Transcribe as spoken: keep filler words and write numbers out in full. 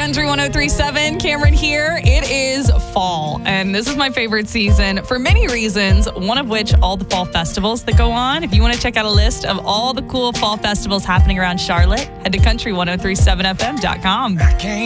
Country one oh three point seven. Cameron here. It is fall, and this is my favorite season for many reasons, one of which all the fall festivals that go on. If you want to check out a list of all the cool fall festivals happening around Charlotte, head to country one oh three point seven f m dot com.